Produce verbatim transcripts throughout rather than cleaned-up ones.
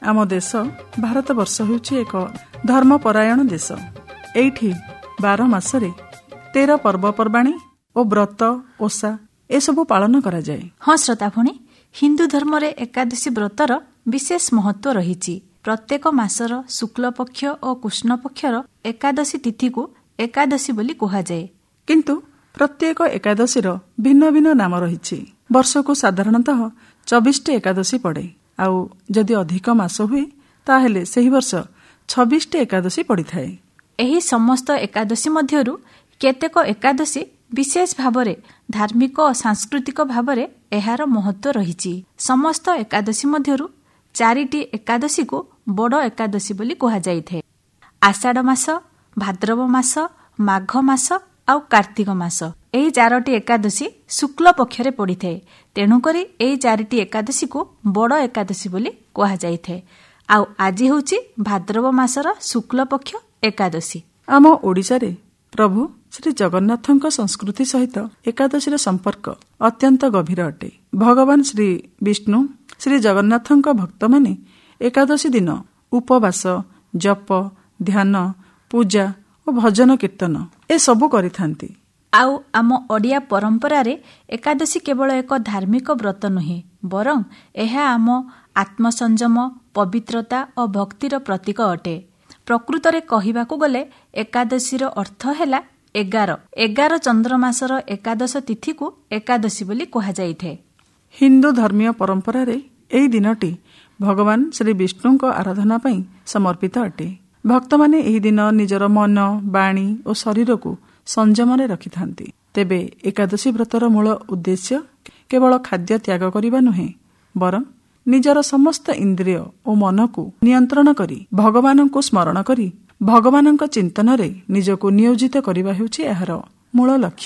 आम देश भारत वर्ष होउछि एक धर्मपरायण देश। एठी बार मासरे तेरह पर्वपर्वाणी और व्रत ओषा एसबु पालन करा जाए। हाँ श्रोता भणी, हिंदू धर्म रे एकादशी व्रतर विशेष महत्व रही। प्रत्येक मासर शुक्ल पक्ष और कृष्ण पक्षर एकादशी तिथि को एकादशी बोली कहा जाए। किंतु प्रत्येक एकादशी भिन्न भिन्न नाम रही। वर्ष को साधारणतः चौबीस टी एकादशी पड़े। आउ जदि अधिक मास हुए ताहेले सही वर्ष छब्बीस टी एकादशी पड़ी थाए। एही समस्त एकादशी मध्यरु केतेक एकादशी विशेष भावरे धार्मिक और सांस्कृतिक भावरे एहार महत्व रही। समस्त एकादशी मध्यरु चारिटी एकादशी को बड़ एकादशी बोली कहा जाइथे। आषाढ़ मास, भाद्रव मास, माघ मास आउ कार्तिक मास एही चारोटी एकादशी शुक्ल पक्षरे पड़ी थाए। तेणुकरी एही चारिटी एकादशी को बड़ एकादशी बोली कहा जाइथे। आउ आजि होउछि भाद्रव मासर शुक्ल पक्ष एकादशी। आम ओडिसा रे प्रभु श्री जगन्नाथଙ୍କ संस्कृति सहित एकादशीर संपर्क अत्यंत गभीर अटे। भगवान श्री विष्णु श्री जगन्नाथଙ୍କ भक्त माने एकादशी दिन उपवास, जप, ध्यान, पूजा और भजन कीर्तन ए सबु करिथांती। आउ आम ओडिया परंपरा रे एकादशी केवल एक धार्मिक व्रत नुहे, बरं एहा आम आत्मसंयम, पवित्रता और भक्तिर प्रतीक अटे। प्रकृत रे कहिबाकू गले एकादशीर अर्थ हैला एगार एगार चंद्रमासर एकादश तिथि को एकादशी बोली कहा जाइथे। हिंदू धर्मीय परंपरा रे एई दिनटी भगवान श्री विष्णुଙ୍କ आराधना पई समर्पित अटे। भक्त माने एही दिन निजर मन, बाणी और शरीर को संयम रे रखिथांती। तेबे एकादशी व्रतर मूल उद्देश्य केवल खाद्य त्याग करिबा नुहे, बरं निजर समस्त इंद्रिय और मन को नियंत्रण करी भगवान को स्मरण करी भगवान चिंतन रे निजको नियोजित करिबा हेउछि एहार मूल लक्ष्य।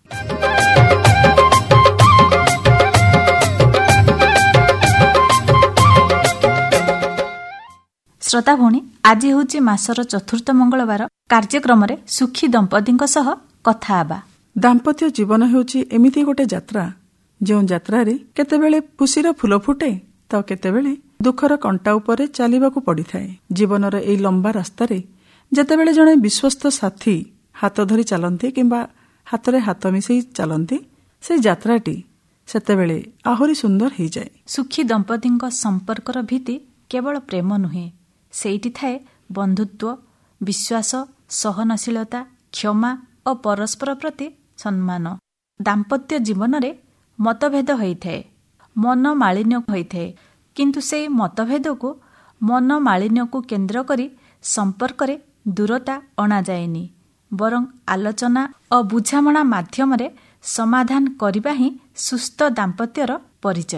श्रोता भौणी, आज होउछि मासर चतुर्थ मंगलवार। कार्यक्रम रे सुखी दंपतिଙ୍କ सह कथा आबा। दाम्पत्य जीवन हेउछि एमिति गोटे यात्रा जो यात्रा रे केतेबेले खुशीर फूल फुटे तो केतेबेले दुखर कंटा उपरे चलिबाकू पड़ी थाए। जीवनर एई लंबा रास्ता रे जेतेबेले जणे विश्वस्त साथी हाथ धरी चलंती किंबा हाथरे हाथ मिसई चलंती से यात्राटी सेतेबेले आहुरी सुंदर हो जाए। सुखी दंपतिଙ୍କ संपर्कर भीति केवल प्रेम नुहे, सेठी थाए बंधुत्व, विश्वास, सहनशीलता, क्षमा और परस्पर प्रति सम्मान। दाम्पत्य जीवन रे मतभेद होइथाए, मन मालिन्य होइथाए, किंतु से मतभेद को मन मालिन्य को केंद्र करी संपर्क रे दूरता अणा जाएनी, बरं आलोचना और बुझामणा माध्यम रे समाधान करिबा ही सुस्थ दाम्पत्यर परिचय।